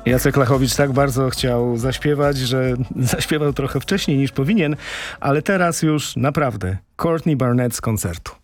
Jacek Lachowicz tak bardzo chciał zaśpiewać, że zaśpiewał trochę wcześniej niż powinien, ale teraz już naprawdę Courtney Barnett z koncertu.